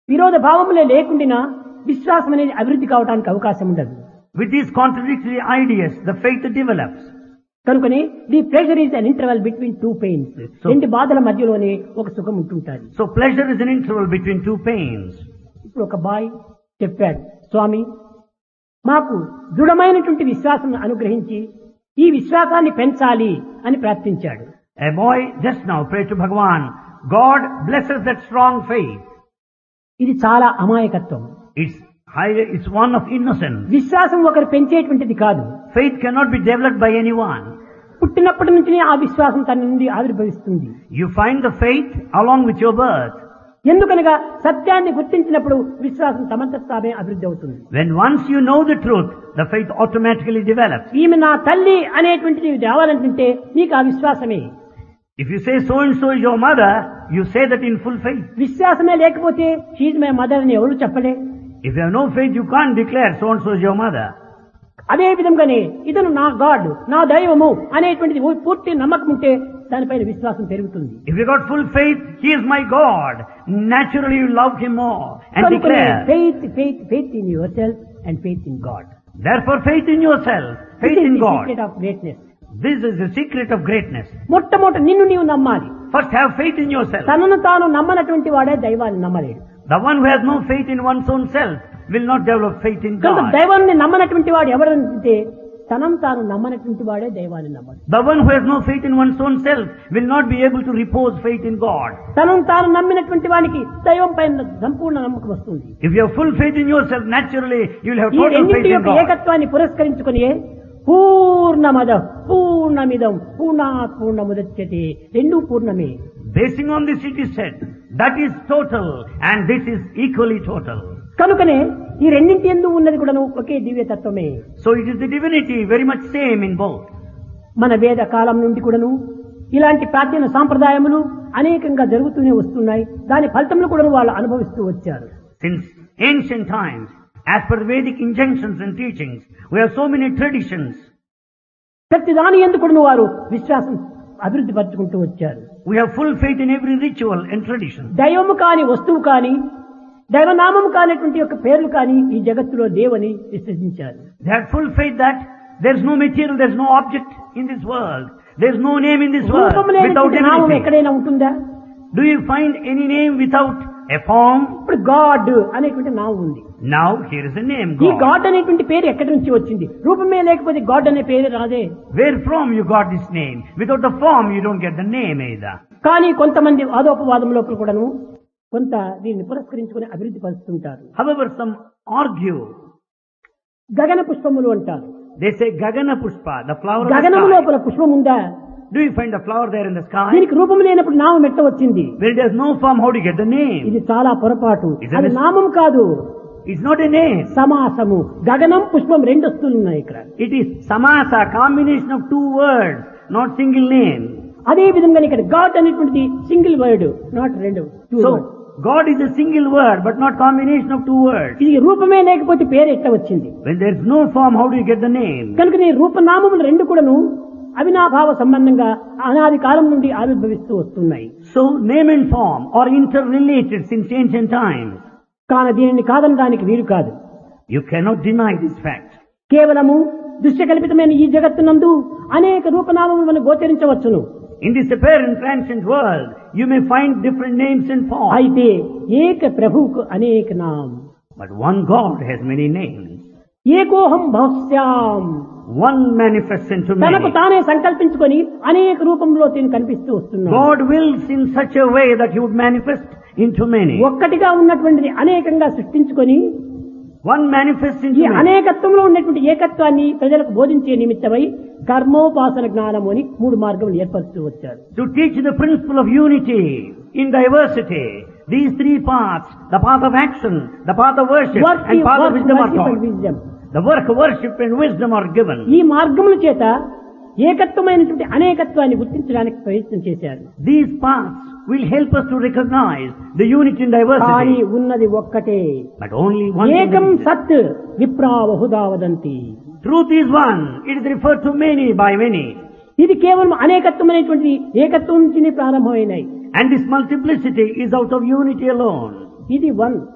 విరోధ భావములే లేకుండా విశ్వాసం అనేది అభివృద్ధి కావడానికి అవకాశం ఉండదు. With these contradictory ideas, the faith develops. కనుకనే the pleasure is an interval between two pains. రెండు బాధల మధ్యలోనే ఒక సుఖం ఉంటుంటుంది. So pleasure is an interval between two pains. ఇప్పుడు ఒక బాయ్ చెప్పాడు, స్వామి మాకు దృఢమైనటువంటి విశ్వాసం అనుగ్రహించి ఈ విశ్వాసాన్ని పెంచాలి అని ప్రార్థించాడు. A boy just now prayed to Bhagavan, God blesses that strong faith. ఇది చాలా అమాయకత్వం. It's one of innocence. విశ్వాసం ఒకరు పెంచేటువంటిది కాదు. Faith cannot be developed by anyone. పుట్టినప్పటి నుంచి ఆ విశ్వాసం తన నుండి ఆవిర్భవిస్తుంది. You find the faith along with your birth. ఎందుకనగా సత్యాన్ని గుర్తించినప్పుడు విశ్వాసం తమంతట తామే అభివృద్ధి అవుతుంది. When once you know the truth, the faith automatically develops. ఈమె నా తల్లి అనేటువంటిది రావాలంటే నీకు ఆ విశ్వాసమే. If you say so and so is your mother, you say that in full faith. విశ్వాసమే లేకపోతే షీ ఇస్ మై మదర్ అని ఎవరు చెప్పలే. If you have no faith, you can't declare so and so is your mother. అదే విధంగానే ఇతను నా God, నా దైవము అనేటువంటిది పూర్తి నమ్మకం ఉంటే దానిపైన విశ్వాసం పెరుగుతుంది. If you got full faith, he is my God. Naturally you love him more and declare. Faith in yourself and faith in God. Therefore faith in yourself, faith in God. This is the secret of greatness. This is the secret of greatness. మొట్టమొదట నిన్ను నీవు నమ్మాలి. First have faith in yourself. తనను తాను నమ్మనటువంటి వాడే దైవాన్ని నమ్మలేడు. The one who has no faith in one's own self will not develop faith in God. దైవాన్ని నమ్మనటువంటి వాడు ఎవరంటే తనను తాను నమ్మనటువంటి వాడే దైవాన్ని నమ్మడు. The one who has no faith in one's own self will not be able to repose faith in God. తనను తాను నమ్మినటువంటి వానికి దైవం పైన సంపూర్ణ నమ్మకం వస్తుంది. If you have full faith in yourself, naturally you will have ఈ total faith రెండింటి in యొక్క God. ఏకత్వాన్ని పురస్కరించుకొని పూర్ణమద పూర్ణమిదం పూర్ణాత్ పూర్ణముదచ్యతే రెండు పూర్ణమే. Basing on this it is said, that is total and this is equally total. కనుకనే ఈ రెండింటి యందు ఉన్నది కూడా ఒకే దివ్యతత్వమే. So it is the divinity very much same in both. మన వేద కాలం నుండి కూడాను ఇలాంటి ప్రాచీన సాంప్రదాయములు అనేకంగా జరుగుతూనే వస్తున్నాయి. దాని ఫలితములు కూడా వాళ్ళు అనుభవిస్తూ వచ్చారు. Since ancient times, as per Vedic injunctions and teachings, we have so many traditions. ప్రతి దాని యందు కూడా వారు విశ్వాసం అభివృద్ధి పరచుకుంటూ వచ్చారు. We have full faith in every ritual and tradition. దైవము కాని వస్తువు కాని దైవనామము కానిటువంటి యొక్క పేర్లు కాని ఈ జగత్తులో లేవని విశ్వసించారు. They had full faith that there is no material, there is no object in this world. There is no name in this world without నామం anything. ఎక్కడైనా ఉంటుందా? Do you find any name without a form? ఇప్పుడు God అనేటువంటి నామం ఉంది. Now here is a name, ఈ God. God అనేటువంటి పేరు ఎక్కడి నుంచి వచ్చింది? రూపమే లేకపోతే గాడ్ అనే పేరు రాదే. Where from you got this name? Without the form you don't get the name either. కానీ కొంతమంది వాదోపవాదం లోపల కూడాను కొంత దీన్ని పురస్కరించుకుని అభివృద్ధి పరుస్తుంటారు. However, some argue. గగన పుష్పములు అంటారు. They say Gagana Pushpa, the flower of the గగనము sky. లోపల పుష్పం ఉందా? Do you find a flower there in the sky? దీనికి రూపం లేనప్పుడు నామం ఎట్ట వచ్చింది? When it has no form, how do you get the name? ఇది చాలా పొరపాటు. Isn't అది it? నామం కాదు, It's not a name. సమాసము. గగనం పుష్పం రెండు వస్తువులు ఉన్నాయి ఇక్కడ. It is samasa, combination of two words, not single name. అదే విధంగా ఇక్కడ గాడ్ అనేటువంటిది సింగిల్ వర్డ్, నాట్ రెండు. So, God is a single word, but not combination of two words. ఇది రూపమే లేకపోతే పేరు ఎట్ట వచ్చింది? When there is no form, how do you get the name? కనుక నీ రూపనామములు రెండు కూడాను అవినాభావ సంబంధంగా అనాది కాలం నుండి ఆవిర్భవిస్తూ వస్తున్నాయి. So, name and form are interrelated since ancient times. కాన దీనిని కాదనడానికి వీలు కాదు. You cannot deny this fact. కేవలము దృశ్యకల్పితమైన ఈ జగత్తునందు అనేక రూపనామములను గోచరించవచ్చును. In this apparent transient world, you may find different names and forms. అయితే ఏక ప్రభువుకు అనేక నామ్. But one God has many names. ఏకోహం భవస్యాం. One manifests into తనకు many. తానే సంకల్పించుకొని అనేక రూపంలో తిని కనిపిస్తూ వస్తున్నాడు. God wills in such a way that He would manifest into many. ఒక్కటిగా ఉన్నటువంటిది అనేకంగా సృష్టించుకొని One manifests ఈ into many. అనేకత్వంలో ఉన్నటువంటి ఏకత్వాన్ని ప్రజలకు బోధించే నిమిత్తమై కర్మోపాసన జ్ఞానము అని 3 మార్గములు ఏర్పరుస్తూ వచ్చారు. To teach the principle of unity in diversity, these 3 paths, the path of action, the path of worship, and path of wisdom are taught. The work of worship and wisdom are given. ఈ మార్గముల చేత ఏకత్వమైనటువంటి అనేకత్వాన్ని గుర్తించడానికి ప్రయత్నం చేశారు. These paths will help us to recognize the unity in కానీ diversity. ఉన్నది ఒక్కటే. But only one ఏకం thing is- సత్ విప్రా Bahuda వదంతి. Truth is one. It is referred to many by many. ఇది కేవలం అనేకత్వమైనటువంటి ఏకత్వం నుంచినే ప్రారంభమైనాయి. And this multiplicity is out of unity alone. ఇది one.